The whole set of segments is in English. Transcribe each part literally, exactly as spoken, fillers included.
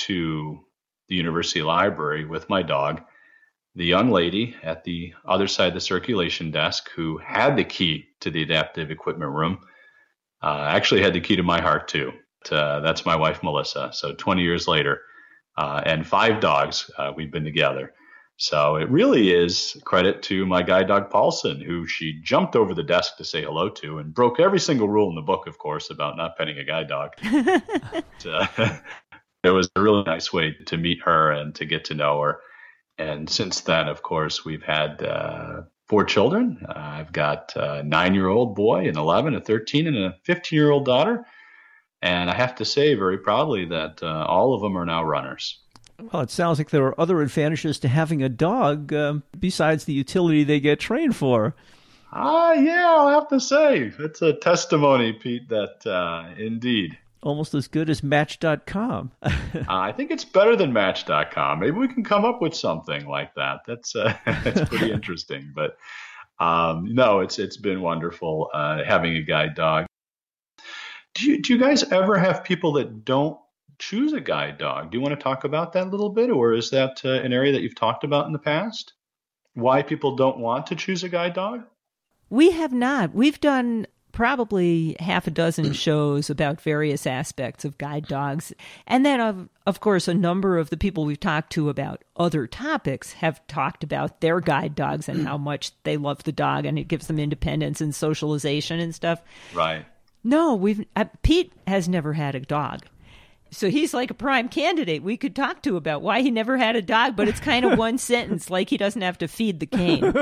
to the university library with my dog. The young lady at the other side of the circulation desk who had the key to the adaptive equipment room uh, actually had the key to my heart too. Uh, that's my wife, Melissa. So twenty years later, uh, and five dogs, uh, we've been together. So it really is credit to my guide dog, Paulson, who she jumped over the desk to say hello to and broke every single rule in the book, of course, about not petting a guide dog. but, uh, it was a really nice way to meet her and to get to know her. And since then, of course, we've had uh, four children. Uh, I've got a nine-year-old boy, an eleven, a thirteen, and a fifteen-year-old daughter. And I have to say very proudly that uh, all of them are now runners. Well, it sounds like there are other advantages to having a dog um, besides the utility they get trained for. Ah, yeah, I'll have to say. It's a testimony, Pete, that uh, indeed. Almost as good as Match dot com. uh, I think it's better than Match dot com. Maybe we can come up with something like that. That's uh, that's pretty interesting. But um, no, it's it's been wonderful uh, having a guide dog. Do you do you guys ever have people that don't choose a guide dog? Do you want to talk about that a little bit, or is that uh, an area that you've talked about in the past? Why people don't want to choose a guide dog? We have not. We've done probably half a dozen shows about various aspects of guide dogs. And then, of, of course, a number of the people we've talked to about other topics have talked about their guide dogs and how much they love the dog and it gives them independence and socialization and stuff. Right. No, we've uh, Pete has never had a dog. So he's like a prime candidate we could talk to about why he never had a dog, but it's kind of one sentence, like he doesn't have to feed the cane.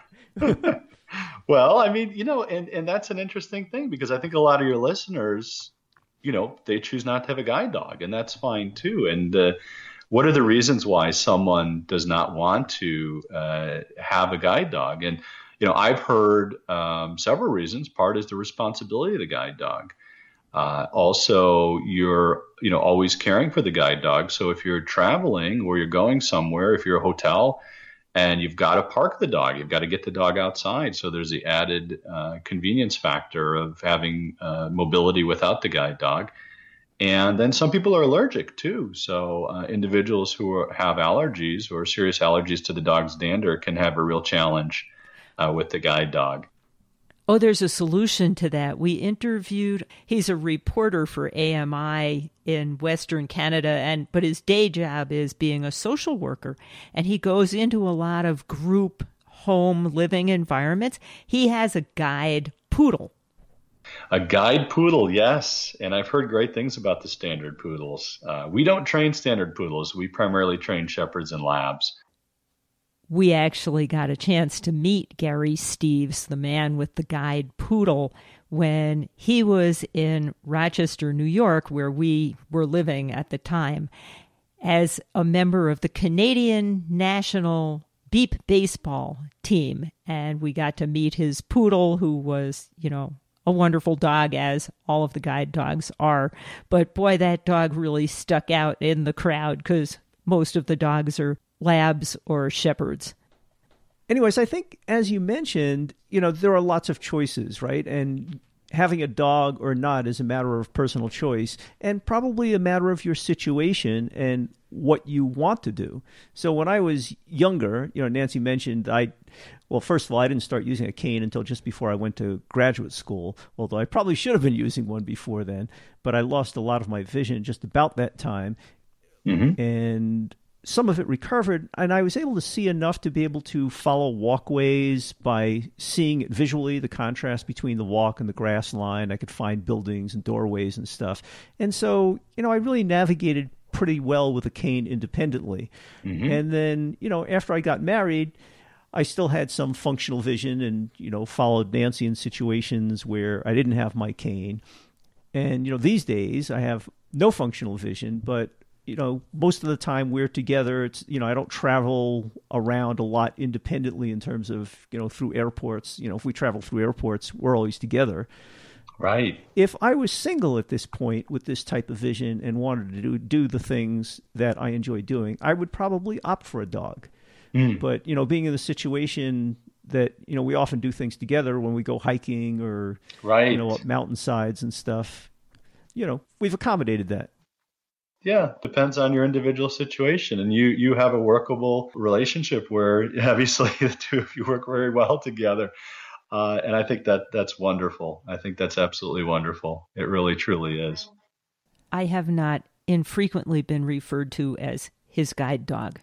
Well, I mean, you know, and, and that's an interesting thing because I think a lot of your listeners, you know, they choose not to have a guide dog, and that's fine too. And uh, what are the reasons why someone does not want to uh, have a guide dog? And, you know, I've heard um, several reasons. Part is the responsibility of the guide dog. Uh, also, you're, you know, always caring for the guide dog. So if you're traveling or you're going somewhere, if you're a hotel, and you've got to park the dog. You've got to get the dog outside. So there's the added uh, convenience factor of having uh, mobility without the guide dog. And then some people are allergic too. So uh, individuals who are, have allergies or serious allergies to the dog's dander can have a real challenge uh, with the guide dog. Oh, there's a solution to that. We interviewed, he's a reporter for A M I in Western Canada, and but his day job is being a social worker. And he goes into a lot of group home living environments. He has a guide poodle. A guide poodle, yes. And I've heard great things about the standard poodles. Uh, we don't train standard poodles. We primarily train shepherds and labs. We actually got a chance to meet Gary Steves, the man with the guide poodle, when he was in Rochester, New York, where we were living at the time, as a member of the Canadian national beep baseball team. And we got to meet his poodle, who was, you know, a wonderful dog, as all of the guide dogs are. But boy, that dog really stuck out in the crowd because most of the dogs are labs or shepherds. Anyways, I think, as you mentioned, you know, there are lots of choices, right? And having a dog or not is a matter of personal choice and probably a matter of your situation and what you want to do. So when I was younger, you know, Nancy mentioned I, well, first of all, I didn't start using a cane until just before I went to graduate school, although I probably should have been using one before then, but I lost a lot of my vision just about that time. Mm-hmm. And some of it recovered, and I was able to see enough to be able to follow walkways by seeing it visually, the contrast between the walk and the grass line. I could find buildings and doorways and stuff. And so, you know, I really navigated pretty well with a cane independently. Mm-hmm. And then, you know, after I got married, I still had some functional vision and, you know, followed Nancy in situations where I didn't have my cane. And, you know, these days I have no functional vision, but you know, most of the time we're together. It's, you know, I don't travel around a lot independently in terms of, you know, through airports. You know, if we travel through airports, we're always together. Right. If I was single at this point with this type of vision and wanted to do, do the things that I enjoy doing, I would probably opt for a dog. Mm. But, you know, being in the situation that, you know, we often do things together when we go hiking or, right. you know, up mountainsides and stuff, you know, we've accommodated that. Yeah, depends on your individual situation. And you you have a workable relationship where obviously the two of you work very well together. Uh, and I think that that's wonderful. I think that's absolutely wonderful. It really, truly is. I have not infrequently been referred to as his guide dog.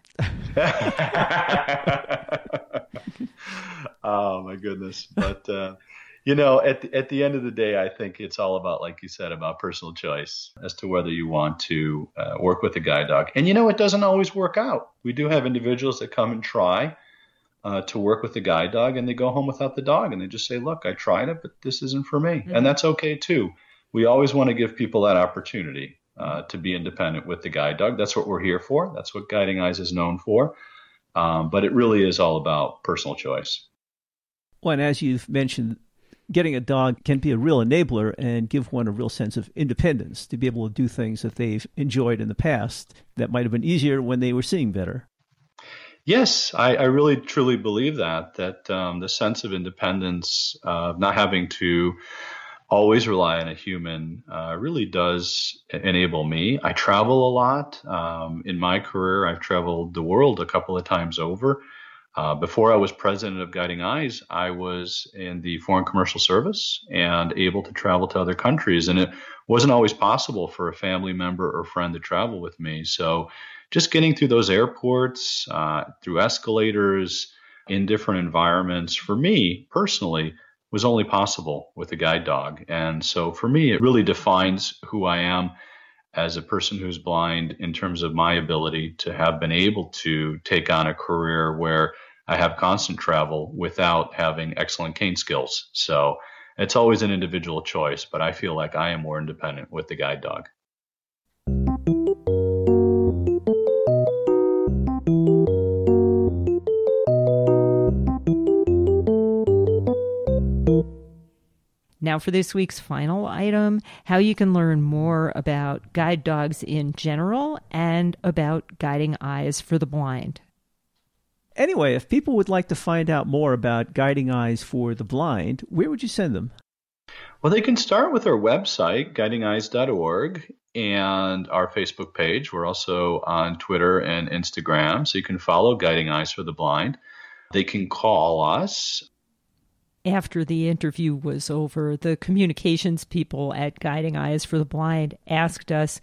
Oh, my goodness. But, uh, you know, at the, at the end of the day, I think it's all about, like you said, about personal choice as to whether you want to uh, work with a guide dog. And, you know, it doesn't always work out. We do have individuals that come and try uh, to work with the guide dog, and they go home without the dog, and they just say, look, I tried it, but this isn't for me. Mm-hmm. And that's okay, too. We always want to give people that opportunity uh, to be independent with the guide dog. That's what we're here for. That's what Guiding Eyes is known for. Um, but it really is all about personal choice. Well, and as you've mentioned, getting a dog can be a real enabler and give one a real sense of independence to be able to do things that they've enjoyed in the past that might have been easier when they were seeing better. Yes, I, I really truly believe that, that um, the sense of independence, uh, not having to always rely on a human, uh, really does enable me. I travel a lot. Um, in my career, I've traveled the world a couple of times over. Uh, before I was president of Guiding Eyes, I was in the Foreign Commercial Service and able to travel to other countries. And it wasn't always possible for a family member or friend to travel with me. So just getting through those airports, uh, through escalators, in different environments, for me personally, was only possible with a guide dog. And so for me, it really defines who I am as a person who's blind in terms of my ability to have been able to take on a career where I have constant travel without having excellent cane skills. So it's always an individual choice, but I feel like I am more independent with the guide dog. Now for this week's final item, how you can learn more about guide dogs in general and about Guiding Eyes for the Blind. Anyway, if people would like to find out more about Guiding Eyes for the Blind, where would you send them? Well, they can start with our website, guiding eyes dot org, and our Facebook page. We're also on Twitter and Instagram, so you can follow Guiding Eyes for the Blind. They can call us. After the interview was over, the communications people at Guiding Eyes for the Blind asked us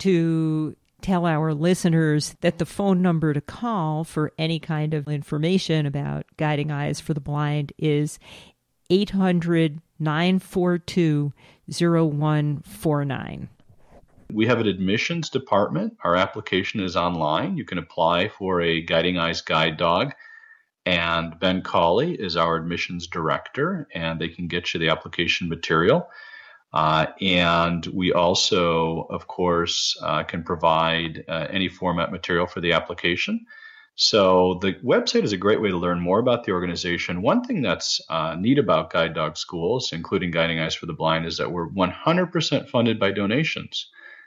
to tell our listeners that the phone number to call for any kind of information about Guiding Eyes for the Blind is eight hundred, nine four two, zero one four nine. We have an admissions department. Our application is online. You can apply for a Guiding Eyes guide dog. And Ben Cawley is our admissions director, and they can get you the application material. Uh, and we also, of course, uh, can provide uh, any format material for the application. So the website is a great way to learn more about the organization. One thing that's uh, neat about Guide Dog Schools, including Guiding Eyes for the Blind, is that we're one hundred percent funded by donations.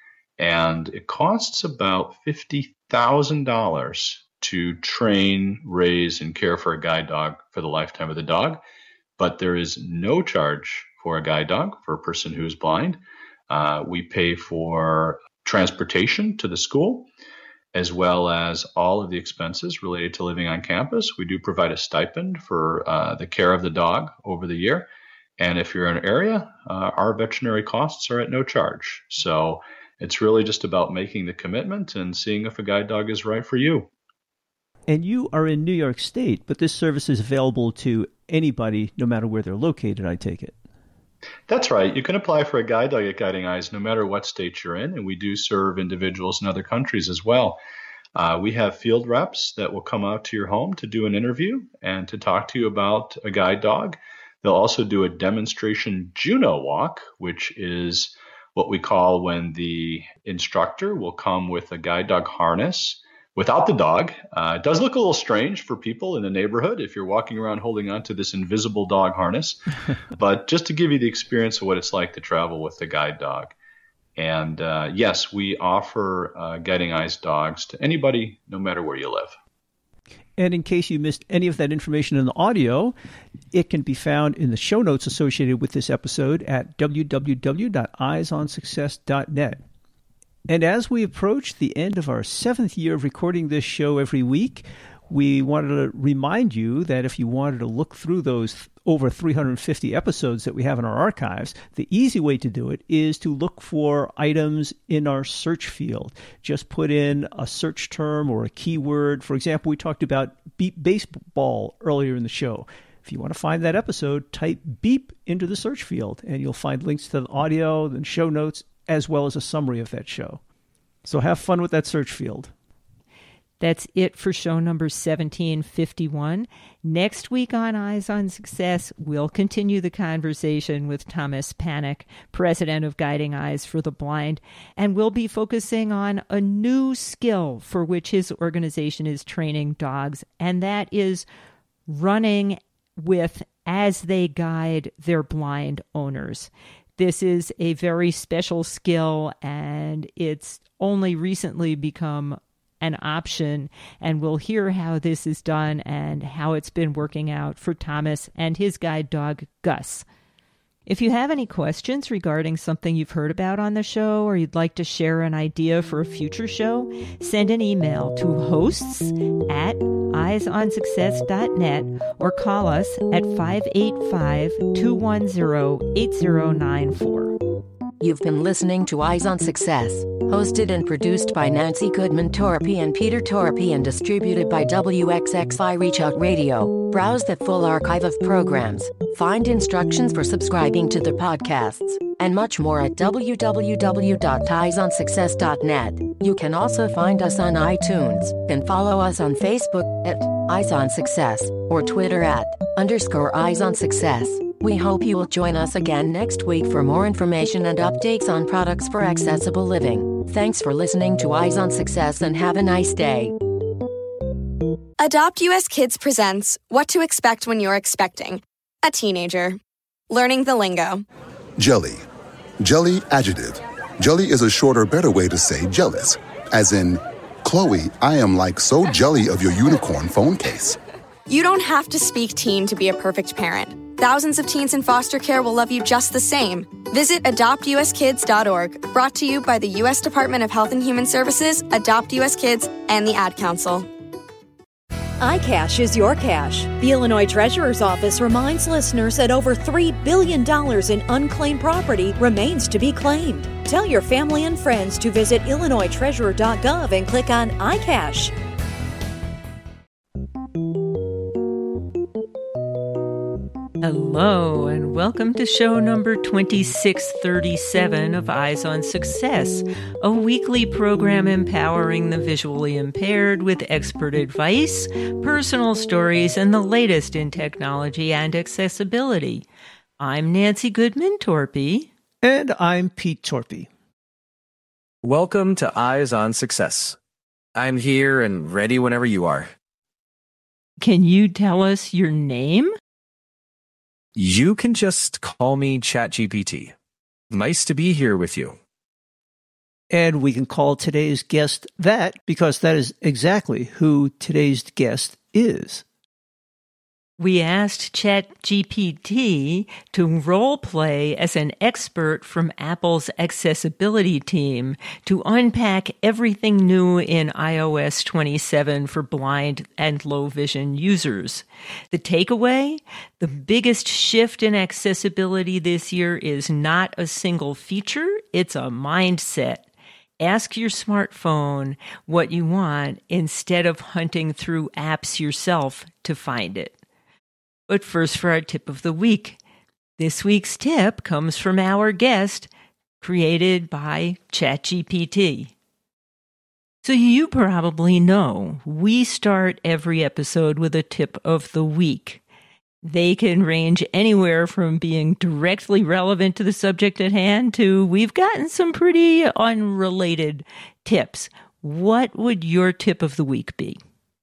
And it costs about fifty thousand dollars to train, raise, and care for a guide dog for the lifetime of the dog. But there is no charge for a guide dog for a person who is blind. Uh, we pay for transportation to the school, as well as all of the expenses related to living on campus. We do provide a stipend for uh, the care of the dog over the year. And if you're in an area, uh, our veterinary costs are at no charge. So it's really just about making the commitment and seeing if a guide dog is right for you. And you are in New York State, but this service is available to anybody, no matter where they're located, I take it. That's right. You can apply for a guide dog at Guiding Eyes no matter what state you're in, and we do serve individuals in other countries as well. Uh, we have field reps that will come out to your home to do an interview and to talk to you about a guide dog. They'll also do a demonstration Juno walk, which is what we call when the instructor will come with a guide dog harness without the dog. Uh, it does look a little strange for people in the neighborhood if you're walking around holding on to this invisible dog harness, but just to give you the experience of what it's like to travel with the guide dog. And uh, yes, we offer uh, Guiding Eyes dogs to anybody, no matter where you live. And in case you missed any of that information in the audio, it can be found in the show notes associated with this episode at w w w dot eyes on success dot net. And as we approach the end of our seventh year of recording this show every week, we wanted to remind you that if you wanted to look through those over three hundred fifty episodes that we have in our archives, the easy way to do it is to look for items in our search field. Just put in a search term or a keyword. For example, we talked about beep baseball earlier in the show. If you want to find that episode, type beep into the search field, and you'll find links to the audio and show notes, as well as a summary of that show. So have fun with that search field. That's it for show number seventeen fifty-one. Next week on Eyes on Success, we'll continue the conversation with Thomas Panek, president of Guiding Eyes for the Blind, and we'll be focusing on a new skill for which his organization is training dogs, and that is running with as they guide their blind owners. This is a very special skill, and it's only recently become an option, and we'll hear how this is done and how it's been working out for Thomas and his guide dog, Gus. If you have any questions regarding something you've heard about on the show, or you'd like to share an idea for a future show, send an email to hosts at eyes on success dot net or call us at five eight five, two one zero, eight zero nine four. You've been listening to Eyes on Success, hosted and produced by Nancy Goodman Torpy and Peter Torpy and distributed by W X X I Reach Out Radio. Browse the full archive of programs, find instructions for subscribing to the podcasts, and much more at w w w dot eyes on success dot net. You can also find us on iTunes and follow us on Facebook at Eyes on Success or Twitter at underscore Eyes on Success. We hope you will join us again next week for more information and updates on products for accessible living. Thanks for listening to Eyes on Success and have a nice day. Adopt U S Kids presents What to Expect When You're Expecting a Teenager. Learning the lingo. Jelly. Jelly adjective. Jelly is a shorter, better way to say jealous. As in, Chloe, I am like so jelly of your unicorn phone case. You don't have to speak teen to be a perfect parent. Thousands of teens in foster care will love you just the same. Visit adopt u s kids dot org, brought to you by the U S Department of Health and Human Services, Adopt U S Kids, and the Ad Council. iCash is your cash. The Illinois Treasurer's Office reminds listeners that over three billion dollars in unclaimed property remains to be claimed. Tell your family and friends to visit illinois treasurer dot gov and click on iCash. Hello, and welcome to show number twenty-six thirty-seven of Eyes on Success, a weekly program empowering the visually impaired with expert advice, personal stories, and the latest in technology and accessibility. I'm Nancy Goodman Torpy. And I'm Pete Torpy. Welcome to Eyes on Success. I'm here and ready whenever you are. Can you tell us your name? You can just call me ChatGPT. Nice to be here with you. And we can call today's guest that because that is exactly who today's guest is. We asked ChatGPT to role-play as an expert from Apple's accessibility team to unpack everything new in i O S twenty-seven for blind and low-vision users. The takeaway? The biggest shift in accessibility this year is not a single feature, it's a mindset. Ask your smartphone what you want instead of hunting through apps yourself to find it. But first for our tip of the week. This week's tip comes from our guest, created by ChatGPT. So you probably know we start every episode with a tip of the week. They can range anywhere from being directly relevant to the subject at hand to we've gotten some pretty unrelated tips. What would your tip of the week be?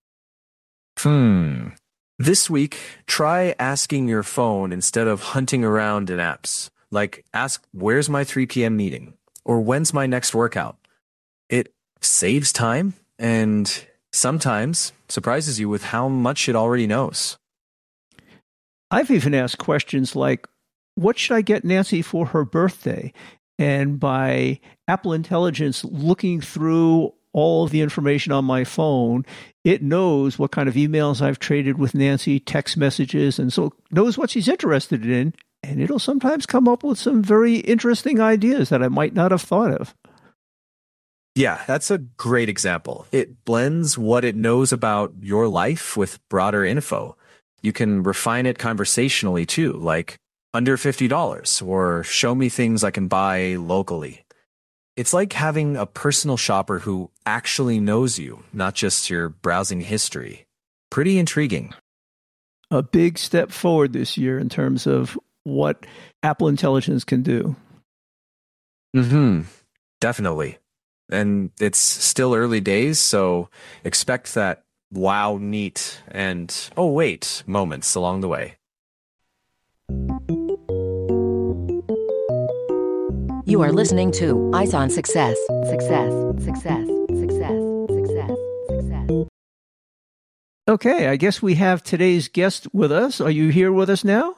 Hmm. This week, try asking your phone instead of hunting around in apps. Like, ask, where's my three p.m. meeting? Or when's my next workout? It saves time and sometimes surprises you with how much it already knows. I've even asked questions like, what should I get Nancy for her birthday? And by Apple Intelligence looking through all of the information on my phone, it knows what kind of emails I've traded with Nancy, text messages, and so knows what she's interested in. And it'll sometimes come up with some very interesting ideas that I might not have thought of. Yeah, that's a great example. It blends what it knows about your life with broader info. You can refine it conversationally too, like under fifty dollars, or show me things I can buy locally. It's like having a personal shopper who actually knows you, not just your browsing history. Pretty intriguing. A big step forward this year in terms of what Apple Intelligence can do. Mm-hmm. Definitely. And it's still early days, so expect that wow, neat, and oh, wait moments along the way. You are listening to Eyes on Success. Success, success, success, success, success. Okay, I guess we have today's guest with us. Are you here with us now?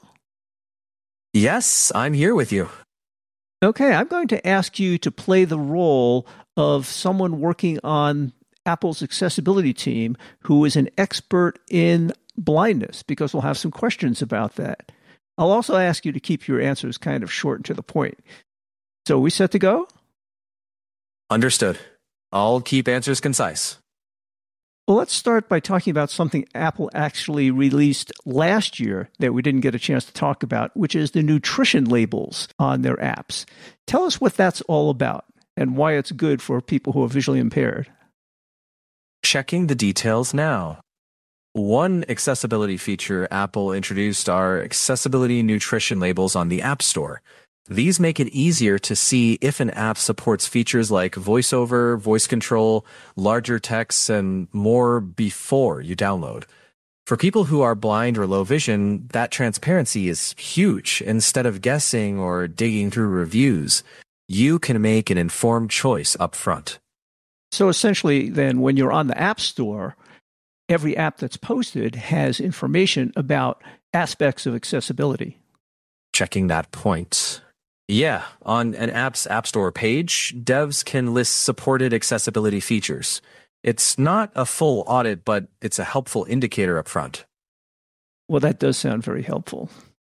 Yes, I'm here with you. Okay, I'm going to ask you to play the role of someone working on Apple's accessibility team who is an expert in blindness, because we'll have some questions about that. I'll also ask you to keep your answers kind of short and to the point. So, we set to go? Understood. I'll keep answers concise. Well, let's start by talking about something Apple actually released last year that we didn't get a chance to talk about, which is the nutrition labels on their apps. Tell us what that's all about and why it's good for people who are visually impaired. Checking the details now. One accessibility feature Apple introduced are accessibility nutrition labels on the App Store. These make it easier to see if an app supports features like voiceover, voice control, larger text, and more before you download. For people who are blind or low vision, that transparency is huge. Instead of guessing or digging through reviews, you can make an informed choice up front. So essentially, then, when you're on the App Store, every app that's posted has information about aspects of accessibility. Checking that point. Yeah, on an app's App Store page, devs can list supported accessibility features. It's not a full audit, but it's a helpful indicator up front. Well, that does sound very helpful.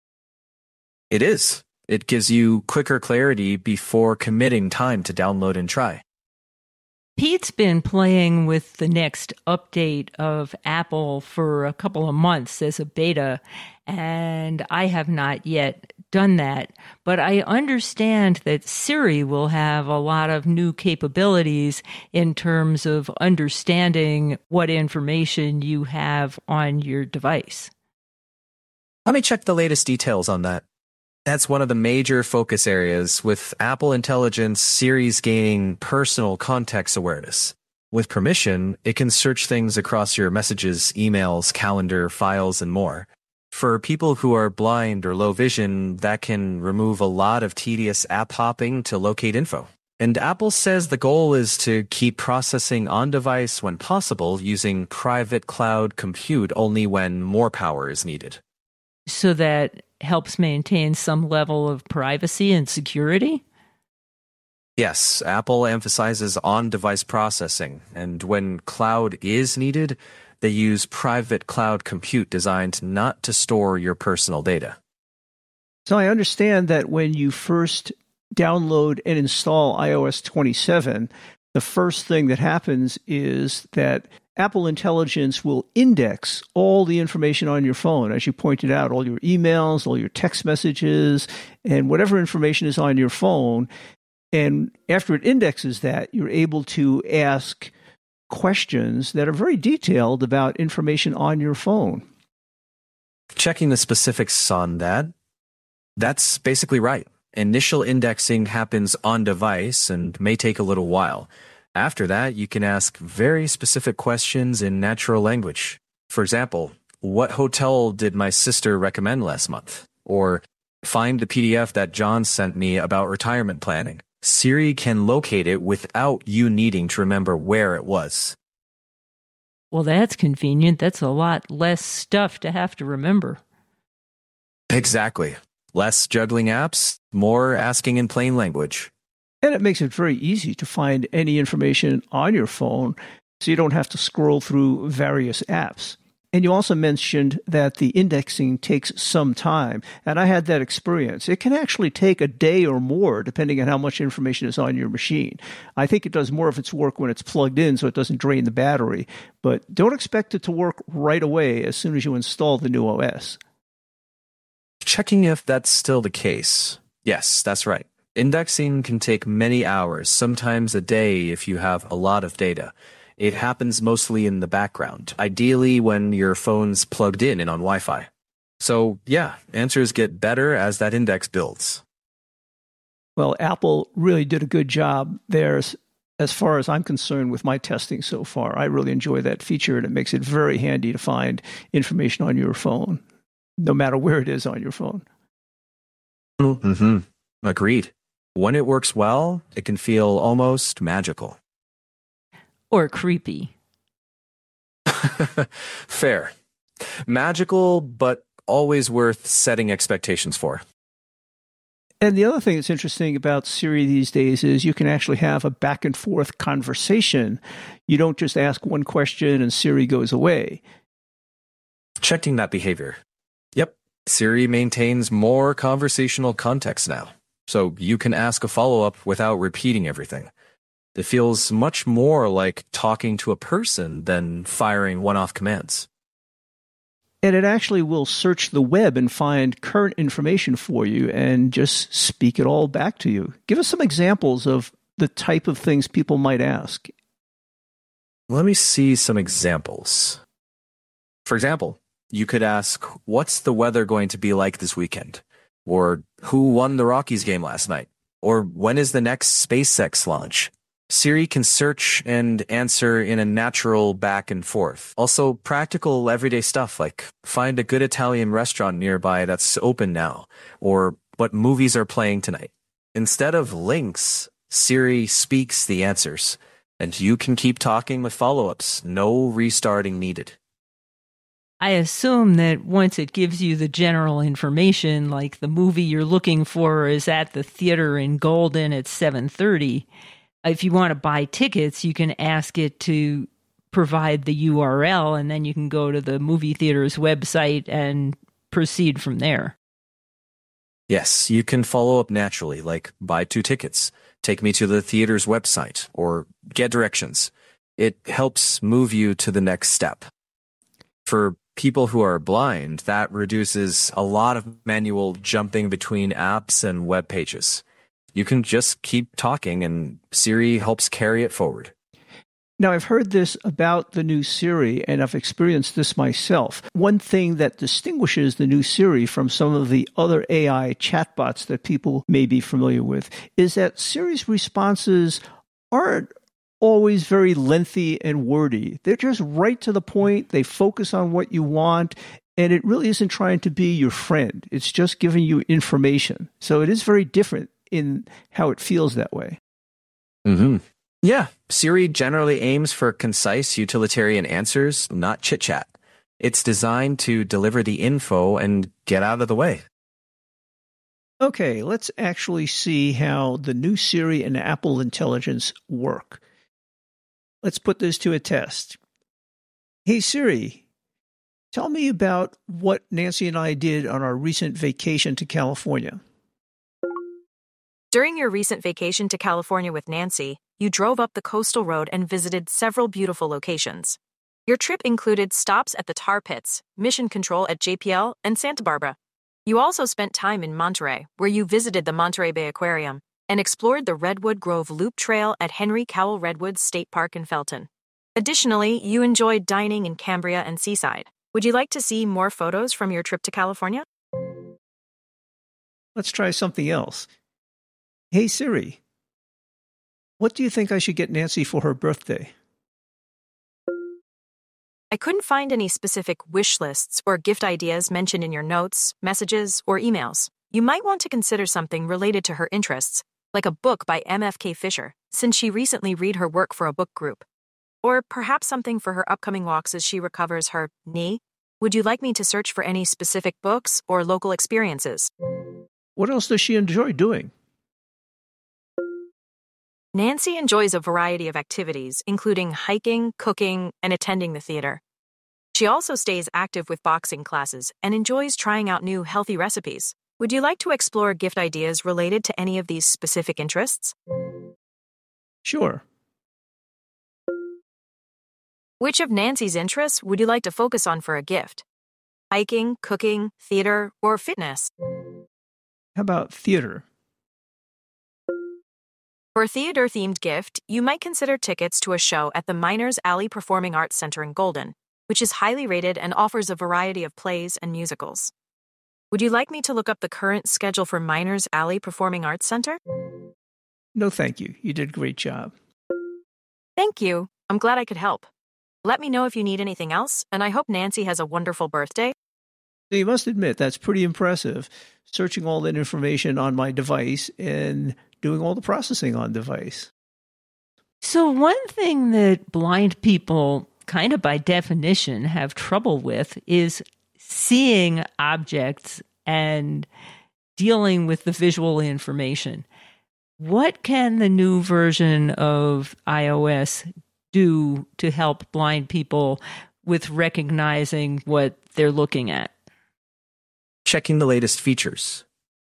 It is. It gives you quicker clarity before committing time to download and try. Pete's been playing with the next update of Apple for a couple of months as a beta, and I have not yet done that. But I understand that Siri will have a lot of new capabilities in terms of understanding what information you have on your device. Let me check the latest details on that. That's one of the major focus areas, with Apple Intelligence Siri's gaining personal context awareness. With permission, it can search things across your messages, emails, calendar, files, and more. For people who are blind or low vision, that can remove a lot of tedious app hopping to locate info. And Apple says the goal is to keep processing on-device when possible, using private cloud compute only when more power is needed. So that helps maintain some level of privacy and security? Yes, Apple emphasizes on-device processing, and when cloud is needed, they use private cloud compute designed not to store your personal data. So I understand that when you first download and install i O S twenty-seven, the first thing that happens is that Apple Intelligence will index all the information on your phone. As you pointed out, all your emails, all your text messages, and whatever information is on your phone. And after it indexes that, you're able to ask questions that are very detailed about information on your phone. Checking the specifics on that, that's basically right. Initial indexing happens on device and may take a little while. After that, you can ask very specific questions in natural language. For example, what hotel did my sister recommend last month? Or find the P D F that John sent me about retirement planning. Siri can locate it without you needing to remember where it was. Well, that's convenient. That's a lot less stuff to have to remember. Exactly. Less juggling apps, more asking in plain language. And it makes it very easy to find any information on your phone, so you don't have to scroll through various apps. And you also mentioned that the indexing takes some time, and I had that experience. It can actually take a day or more, depending on how much information is on your machine. I think it does more of its work when it's plugged in, so it doesn't drain the battery. But don't expect it to work right away as soon as you install the new O S. Checking if that's still the case. Yes, that's right. Indexing can take many hours, sometimes a day if you have a lot of data. It happens mostly in the background, ideally when your phone's plugged in and on Wi-Fi. So yeah, answers get better as that index builds. Well, Apple really did a good job there as far as I'm concerned with my testing so far. I really enjoy that feature, and it makes it very handy to find information on your phone, no matter where it is on your phone. Mm-hmm. Agreed. When it works well, it can feel almost magical. Or creepy. Fair. Magical, but always worth setting expectations for. And the other thing that's interesting about Siri these days is you can actually have a back and forth conversation. You don't just ask one question and Siri goes away. Checking that behavior. Yep. Siri maintains more conversational context now, so you can ask a follow-up without repeating everything. It feels much more like talking to a person than firing one-off commands. And it actually will search the web and find current information for you and just speak it all back to you. Give us some examples of the type of things people might ask. Let me see some examples. For example, you could ask, what's the weather going to be like this weekend? Or who won the Rockies game last night? Or when is the next SpaceX launch? Siri can search and answer in a natural back and forth. Also, practical everyday stuff like find a good Italian restaurant nearby that's open now, or what movies are playing tonight. Instead of links, Siri speaks the answers, and you can keep talking with follow-ups. No restarting needed. I assume that once it gives you the general information, like the movie you're looking for is at the theater in Golden at seven thirty, if you want to buy tickets, you can ask it to provide the U R L, and then you can go to the movie theater's website and proceed from there. Yes, you can follow up naturally, like buy two tickets, take me to the theater's website, or get directions. It helps move you to the next step. For people who are blind, that reduces a lot of manual jumping between apps and web pages. You can just keep talking, and Siri helps carry it forward. Now, I've heard this about the new Siri, and I've experienced this myself. One thing that distinguishes the new Siri from some of the other A I chatbots that people may be familiar with is that Siri's responses aren't always very lengthy and wordy. They're just right to the point. They focus on what you want, and it really isn't trying to be your friend. It's just giving you information. So it is very different in how it feels that way. Mm-hmm. Yeah, Siri generally aims for concise utilitarian answers, not chit-chat. It's designed to deliver the info and get out of the way. Okay, let's actually see how the new Siri and Apple Intelligence work. Let's put this to a test. Hey Siri, tell me about what Nancy and I did on our recent vacation to California. During your recent vacation to California with Nancy, you drove up the coastal road and visited several beautiful locations. Your trip included stops at the Tar Pits, Mission Control at J P L, and Santa Barbara. You also spent time in Monterey, where you visited the Monterey Bay Aquarium and explored the Redwood Grove Loop Trail at Henry Cowell Redwoods State Park in Felton. Additionally, you enjoyed dining in Cambria and Seaside. Would you like to see more photos from your trip to California? Let's try something else. Hey Siri, what do you think I should get Nancy for her birthday? I couldn't find any specific wish lists or gift ideas mentioned in your notes, messages, or emails. You might want to consider something related to her interests, like a book by M F K Fisher, since she recently read her work for a book group. Or perhaps something for her upcoming walks as she recovers her knee. Would you like me to search for any specific books or local experiences? What else does she enjoy doing? Nancy enjoys a variety of activities, including hiking, cooking, and attending the theater. She also stays active with boxing classes and enjoys trying out new healthy recipes. Would you like to explore gift ideas related to any of these specific interests? Sure. Which of Nancy's interests would you like to focus on for a gift? Hiking, cooking, theater, or fitness? How about theater? For a theater-themed gift, you might consider tickets to a show at the Miners Alley Performing Arts Center in Golden, which is highly rated and offers a variety of plays and musicals. Would you like me to look up the current schedule for Miners Alley Performing Arts Center? No, thank you. You did a great job. Thank you. I'm glad I could help. Let me know if you need anything else, and I hope Nancy has a wonderful birthday. So you must admit, that's pretty impressive, searching all that information on my device and doing all the processing on device. So one thing that blind people, kind of by definition, have trouble with is seeing objects and dealing with the visual information. What can the new version of iOS do to help blind people with recognizing what they're looking at? Checking the latest features.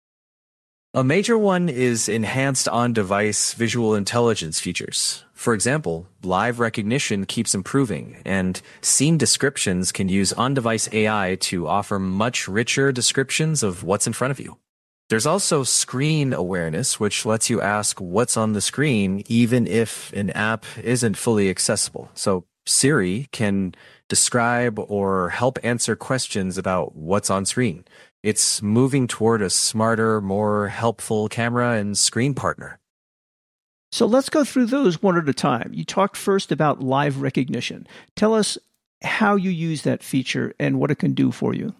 A major one is enhanced on-device visual intelligence features. For example, live recognition keeps improving, and scene descriptions can use on-device A I to offer much richer descriptions of what's in front of you. There's also screen awareness, which lets you ask what's on the screen even if an app isn't fully accessible. So Siri can describe or help answer questions about what's on screen. It's moving toward a smarter, more helpful camera and screen partner. So let's go through those one at a time. You talked first about live recognition. Tell us how you use that feature and what it can do for you.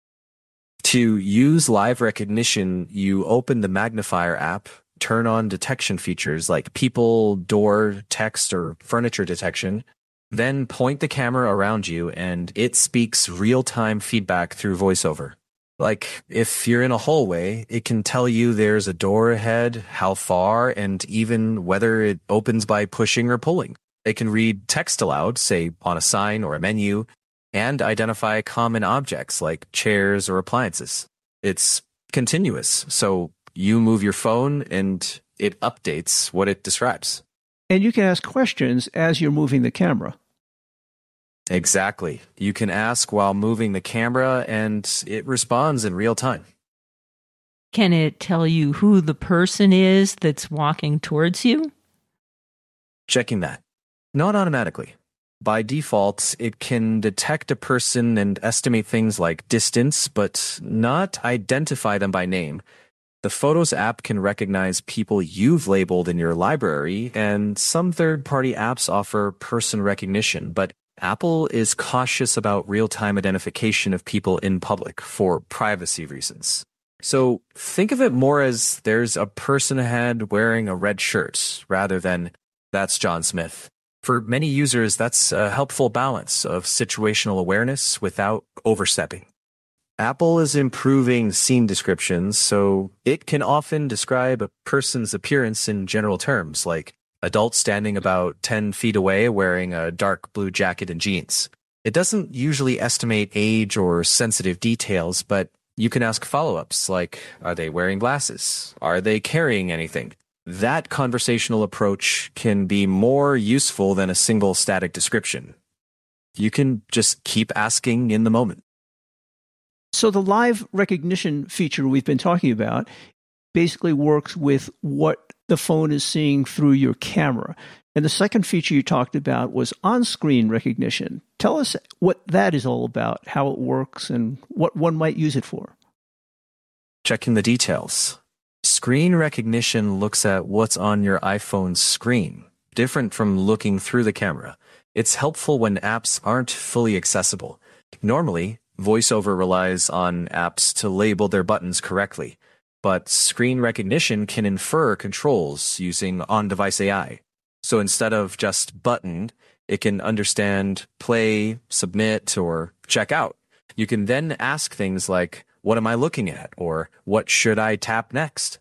To use live recognition, you open the Magnifier app, turn on detection features like people, door, text, or furniture detection, then point the camera around you and it speaks real-time feedback through VoiceOver. Like, if you're in a hallway, it can tell you there's a door ahead, how far, and even whether it opens by pushing or pulling. It can read text aloud, say on a sign or a menu, and identify common objects like chairs or appliances. It's continuous, so you move your phone and it updates what it describes. And you can ask questions as you're moving the camera. Exactly. You can ask while moving the camera and it responds in real time. Can it tell you who the person is that's walking towards you? Checking that. Not automatically. By default, it can detect a person and estimate things like distance, but not identify them by name. The Photos app can recognize people you've labeled in your library, and some third-party apps offer person recognition, but Apple is cautious about real-time identification of people in public for privacy reasons. So think of it more as there's a person ahead wearing a red shirt rather than that's John Smith. For many users, that's a helpful balance of situational awareness without overstepping. Apple is improving scene descriptions, so it can often describe a person's appearance in general terms, like adult standing about ten feet away wearing a dark blue jacket and jeans. It doesn't usually estimate age or sensitive details, but you can ask follow-ups like, are they wearing glasses? Are they carrying anything? That conversational approach can be more useful than a single static description. You can just keep asking in the moment. So the live recognition feature we've been talking about basically works with what the phone is seeing through your camera. And the second feature you talked about was on-screen recognition. Tell us what that is all about, how it works, and what one might use it for. Checking the details. Screen recognition looks at what's on your iPhone's screen, different from looking through the camera. It's helpful when apps aren't fully accessible. Normally, VoiceOver relies on apps to label their buttons correctly, but screen recognition can infer controls using on-device A I. So instead of just button, it can understand play, submit, or check out. You can then ask things like, what am I looking at? Or what should I tap next?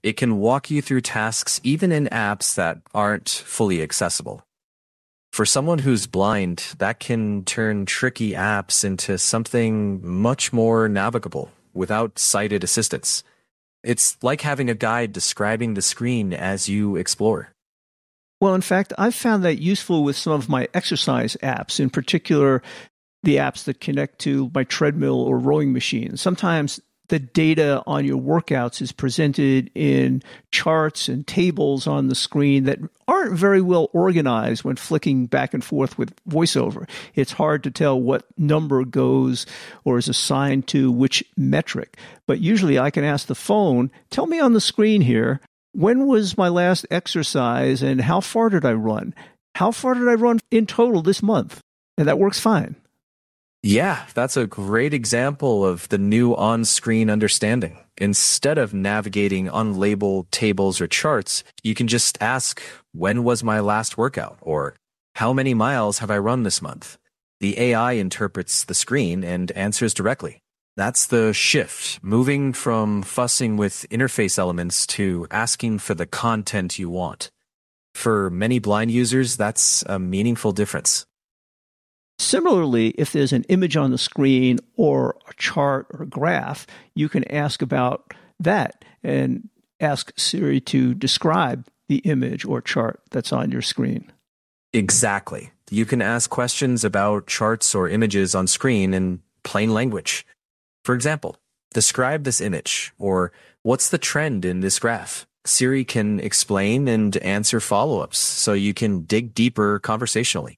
It can walk you through tasks even in apps that aren't fully accessible. For someone who's blind, that can turn tricky apps into something much more navigable without sighted assistance. It's like having a guide describing the screen as you explore. Well, in fact, I've found that useful with some of my exercise apps, in particular, the apps that connect to my treadmill or rowing machine. Sometimes the data on your workouts is presented in charts and tables on the screen that aren't very well organized when flicking back and forth with VoiceOver. It's hard to tell what number goes or is assigned to which metric. But usually I can ask the phone, tell me on the screen here, when was my last exercise and how far did I run? How far did I run in total this month? And that works fine. Yeah, that's a great example of the new on-screen understanding. Instead of navigating unlabeled tables or charts, you can just ask, when was my last workout? Or how many miles have I run this month? The A I interprets the screen and answers directly. That's the shift, moving from fussing with interface elements to asking for the content you want. For many blind users, that's a meaningful difference. Similarly, if there's an image on the screen or a chart or a graph, you can ask about that and ask Siri to describe the image or chart that's on your screen. Exactly. You can ask questions about charts or images on screen in plain language. For example, describe this image, or what's the trend in this graph? Siri can explain and answer follow-ups, so you can dig deeper conversationally.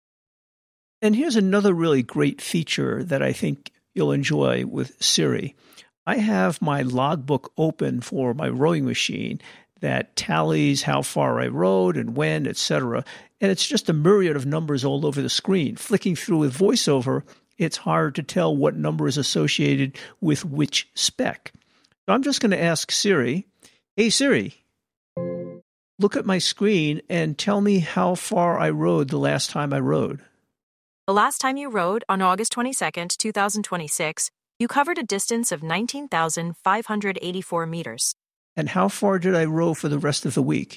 And here's another really great feature that I think you'll enjoy with Siri. I have my logbook open for my rowing machine that tallies how far I rowed and when, et cetera. And it's just a myriad of numbers all over the screen. Flicking through with VoiceOver, it's hard to tell what number is associated with which spec. So I'm just going to ask Siri, hey Siri, look at my screen and tell me how far I rowed the last time I rowed. The last time you rode, on August twenty-second, twenty twenty-six, you covered a distance of nineteen thousand five hundred eighty-four meters. And how far did I row for the rest of the week?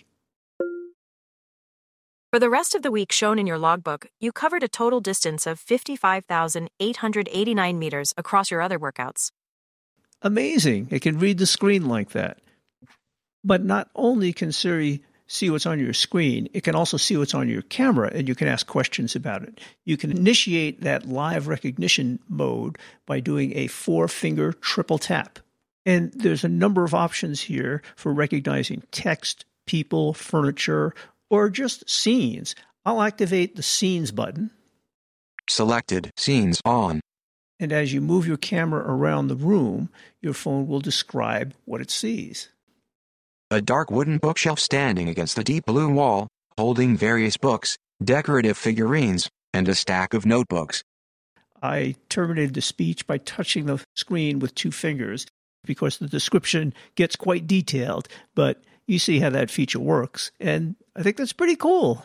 For the rest of the week shown in your logbook, you covered a total distance of fifty-five thousand eight hundred eighty-nine meters across your other workouts. Amazing. It can read the screen like that. But not only can Siri see what's on your screen, it can also see what's on your camera, and you can ask questions about it. You can initiate that live recognition mode by doing a four-finger triple tap. And there's a number of options here for recognizing text, people, furniture, or just scenes. I'll activate the Scenes button. Selected. Scenes on. And as you move your camera around the room, your phone will describe what it sees. A dark wooden bookshelf standing against a deep blue wall, holding various books, decorative figurines, and a stack of notebooks. I terminated the speech by touching the screen with two fingers because the description gets quite detailed, but you see how that feature works, and I think that's pretty cool.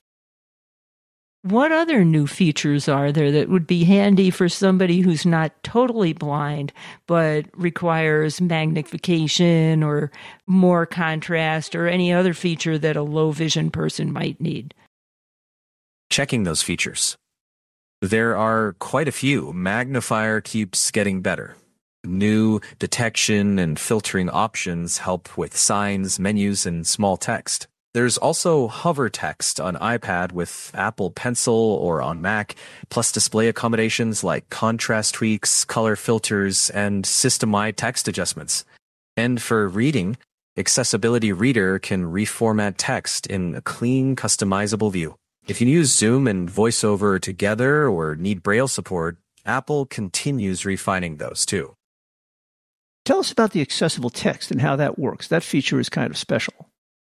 What other new features are there that would be handy for somebody who's not totally blind, but requires magnification or more contrast or any other feature that a low vision person might need? Checking those features. There are quite a few. Magnifier keeps getting better. New detection and filtering options help with signs, menus, and small text. There's also hover text on iPad with Apple Pencil or on Mac, plus display accommodations like contrast tweaks, color filters, and system-wide text adjustments. And for reading, Accessibility Reader can reformat text in a clean, customizable view. If you use Zoom and VoiceOver together or need Braille support, Apple continues refining those too. Tell us about the accessible text and how that works. That feature is kind of special.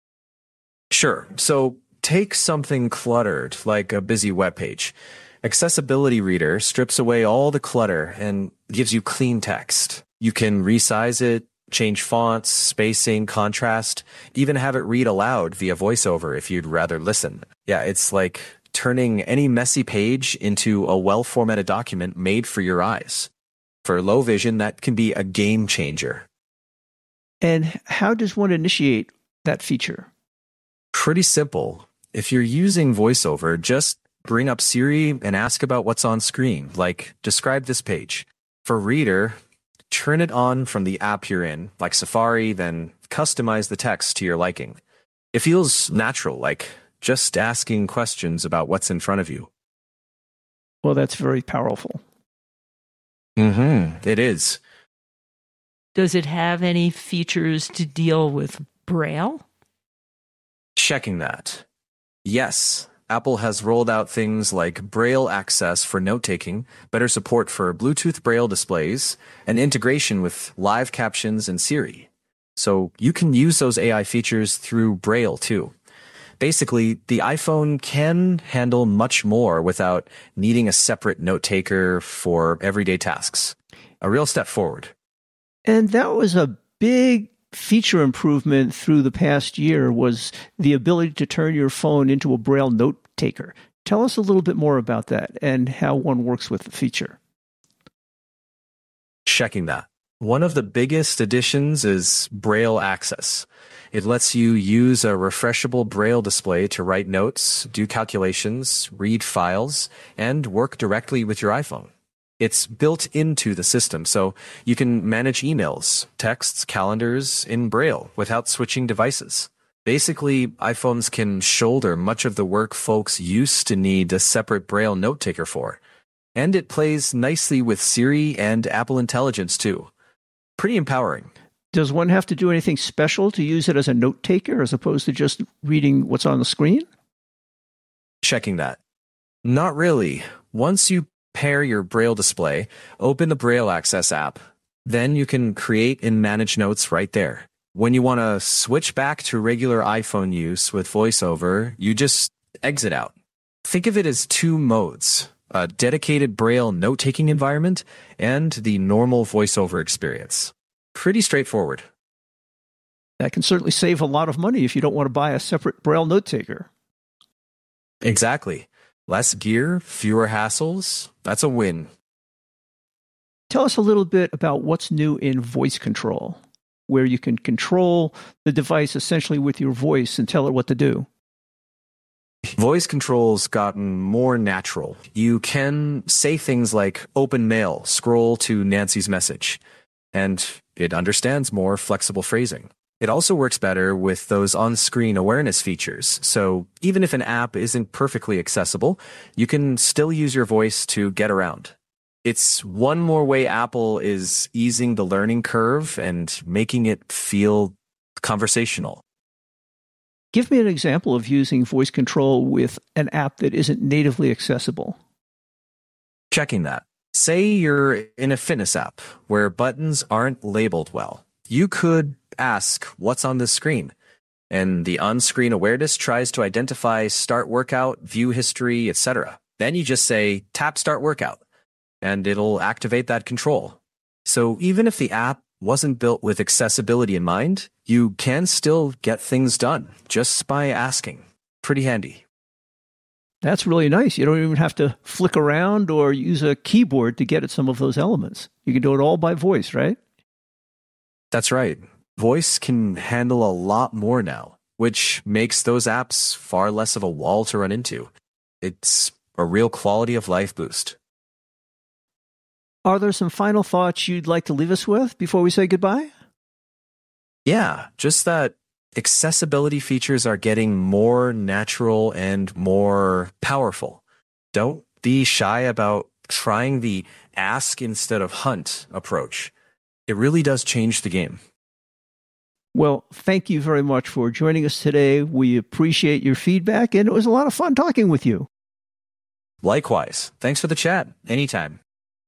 Sure. So take something cluttered, like a busy web page. Accessibility Reader strips away all the clutter and gives you clean text. You can resize it, change fonts, spacing, contrast, even have it read aloud via VoiceOver if you'd rather listen. Yeah, it's like turning any messy page into a well-formatted document made for your eyes. For low vision, that can be a game changer. And how does one initiate that feature? Pretty simple. If you're using VoiceOver, just bring up Siri and ask about what's on screen, like describe this page. For Reader, turn it on from the app you're in, like Safari, then customize the text to your liking. It feels natural, like just asking questions about what's in front of you. Well, that's very powerful. Mm-hmm. It is. Does it have any features to deal with Braille? Checking that. Yes, Apple has rolled out things like Braille access for note-taking, better support for Bluetooth Braille displays, and integration with live captions and Siri. So you can use those A I features through Braille too. Basically, the iPhone can handle much more without needing a separate note-taker for everyday tasks. A real step forward. And that was a big feature improvement through the past year, was the ability to turn your phone into a Braille note taker. Tell us a little bit more about that and how one works with the feature. Checking that. One of the biggest additions is Braille access. It lets you use a refreshable Braille display to write notes, do calculations, read files, and work directly with your iPhone. It's built into the system, so you can manage emails, texts, calendars in Braille without switching devices. Basically, iPhones can shoulder much of the work folks used to need a separate Braille note-taker for. And it plays nicely with Siri and Apple Intelligence, too. Pretty empowering. Does one have to do anything special to use it as a note-taker as opposed to just reading what's on the screen? Checking that. Not really. Once you pair your Braille display, open the Braille Access app. Then you can create and manage notes right there. When you want to switch back to regular iPhone use with VoiceOver, you just exit out. Think of it as two modes, a dedicated Braille note-taking environment and the normal VoiceOver experience. Pretty straightforward. That can certainly save a lot of money if you don't want to buy a separate Braille note-taker. Exactly. Less gear, fewer hassles. That's a win. Tell us a little bit about what's new in voice control, where you can control the device essentially with your voice and tell it what to do. Voice control's gotten more natural. You can say things like open mail, scroll to Nancy's message, and it understands more flexible phrasing. It also works better with those on-screen awareness features, so even if an app isn't perfectly accessible, you can still use your voice to get around. It's one more way Apple is easing the learning curve and making it feel conversational. Give me an example of using voice control with an app that isn't natively accessible. Checking that. Say you're in a fitness app where buttons aren't labeled well. You could ask what's on the screen, and the on-screen awareness tries to identify start workout, view history, et cetera. Then you just say tap start workout, and it'll activate that control. So even if the app wasn't built with accessibility in mind, you can still get things done just by asking. Pretty handy. That's really nice. You don't even have to flick around or use a keyboard to get at some of those elements. You can do it all by voice, right? That's right. Voice can handle a lot more now, which makes those apps far less of a wall to run into. It's a real quality of life boost. Are there some final thoughts you'd like to leave us with before we say goodbye? Yeah, just that accessibility features are getting more natural and more powerful. Don't be shy about trying the ask instead of hunt approach. It really does change the game. Well, thank you very much for joining us today. We appreciate your feedback, and it was a lot of fun talking with you. Likewise. Thanks for the chat. Anytime.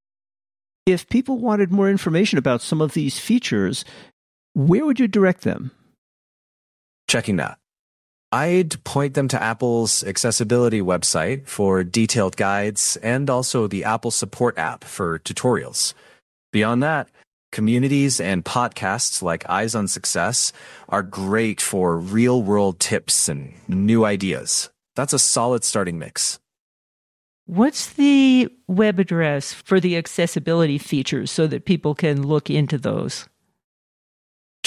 If people wanted more information about some of these features, where would you direct them? Checking that. I'd point them to Apple's accessibility website for detailed guides and also the Apple Support app for tutorials. Beyond that, communities and podcasts like Eyes on Success are great for real-world tips and new ideas. That's a solid starting mix. What's the web address for the accessibility features so that people can look into those?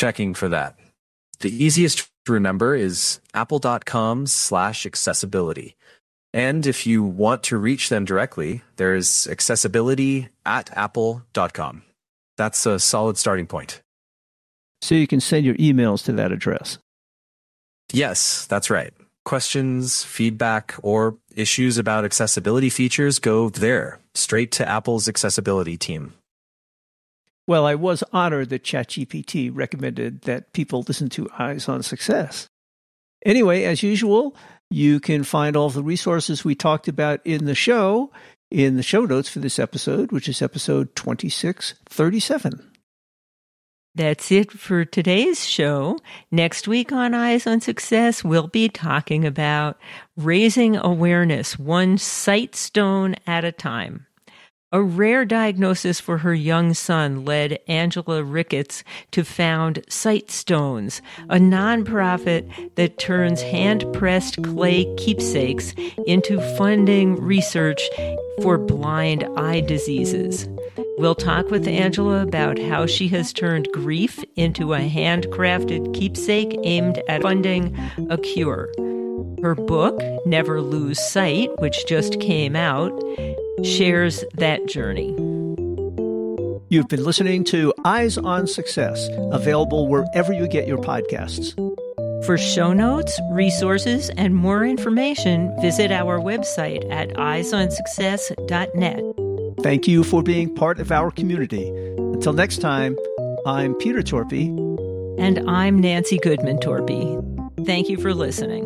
checking for that. The easiest to remember is apple.com slash accessibility. And if you want to reach them directly, there's accessibility at apple dot com. That's a solid starting point. So you can send your emails to that address. Yes, that's right. Questions, feedback, or issues about accessibility features go there, straight to Apple's accessibility team. Well, I was honored that ChatGPT recommended that people listen to Eyes on Success. Anyway, as usual, you can find all the resources we talked about in the show in the show notes for this episode, which is episode twenty-six thirty-seven. That's it for today's show. Next week on Eyes on Success, we'll be talking about raising awareness one sight stone at a time. A rare diagnosis for her young son led Angela Ricketts to found Sight Stones, a nonprofit that turns hand-pressed clay keepsakes into funding research for blind eye diseases. We'll talk with Angela about how she has turned grief into a handcrafted keepsake aimed at funding a cure. Her book, Never Lose Sight, which just came out, shares that journey. You've been listening to Eyes on Success, available wherever you get your podcasts. For show notes, resources, and more information, visit our website at eyes on success dot net. Thank you for being part of our community. Until next time, I'm Peter Torpy. And I'm Nancy Goodman Torpy. Thank you for listening.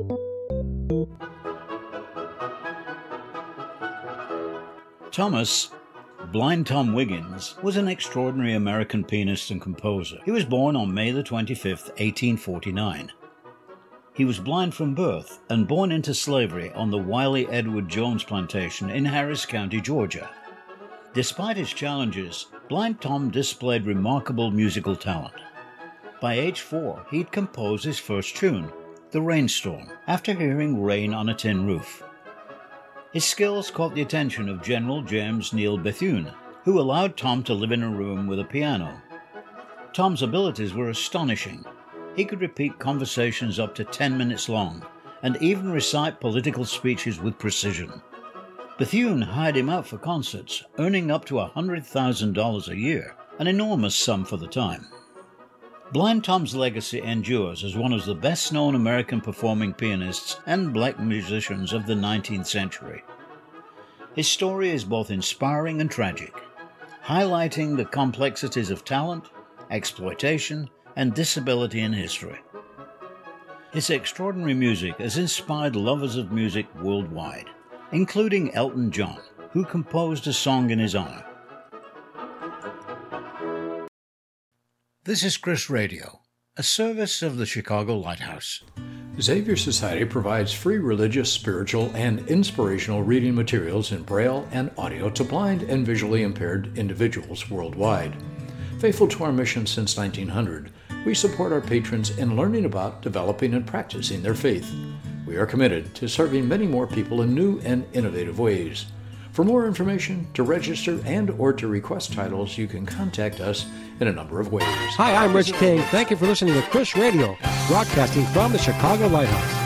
Thomas, Blind Tom Wiggins, was an extraordinary American pianist and composer. He was born on May the twenty-fifth, eighteen forty-nine. He was blind from birth and born into slavery on the Wiley Edward Jones plantation in Harris County, Georgia. Despite his challenges, Blind Tom displayed remarkable musical talent. By age four, he'd composed his first tune, The Rainstorm, after hearing rain on a tin roof. His skills caught the attention of General James Neal Bethune, who allowed Tom to live in a room with a piano. Tom's abilities were astonishing. He could repeat conversations up to ten minutes long, and even recite political speeches with precision. Bethune hired him out for concerts, earning up to one hundred thousand dollars a year, an enormous sum for the time. Blind Tom's legacy endures as one of the best-known American performing pianists and black musicians of the nineteenth century. His story is both inspiring and tragic, highlighting the complexities of talent, exploitation, and disability in history. His extraordinary music has inspired lovers of music worldwide, including Elton John, who composed a song in his honor. This is Chris Radio, a service of the Chicago Lighthouse. Xavier Society provides free religious, spiritual, and inspirational reading materials in Braille and audio to blind and visually impaired individuals worldwide. Faithful to our mission since nineteen hundred, we support our patrons in learning about, developing, and practicing their faith. We are committed to serving many more people in new and innovative ways. For more information, to register, and or to request titles, you can contact us in a number of ways. Hi, I'm Rich King. Thank you for listening to Chris Radio, broadcasting from the Chicago Lighthouse.